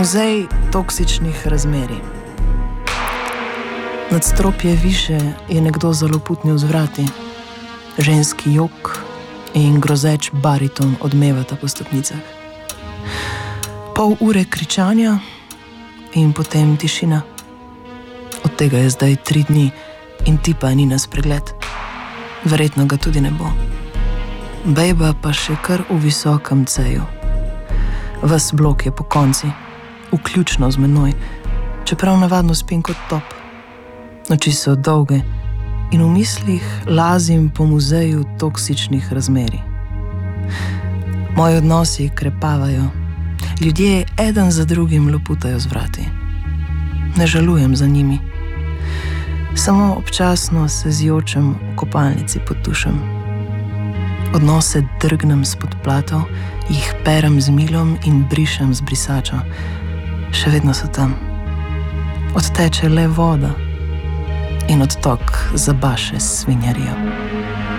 Muzej toksičnih razmerij. Nadstropje više je nekdo zaloputnil z vrati. Ženski jok in grozeč bariton odmevata po stopnicah. Pol ure kričanja in potem tišina. Od tega je zdaj 3 dni in tipa ni na spregled. Verjetno ga tudi ne bo. Bejba pa še kar v visokem ceju. Ves blok je po konci, vključno z menoj, čeprav navadno spim kot top. Noči so dolge in v mislih lazim po muzeju toksičnih razmerij. Moji odnosi krepavajo. Ljudje eden za drugim loputajo z vrati. Ne žalujem za njimi. Samo občasno se zjočem v kopalnici pod tušem. Odnose drgnem s podplatov, jih perem z milom in brišem z brisačo. Še vedno so tam. Odteče le voda in odtok zabaše s svinjarijo.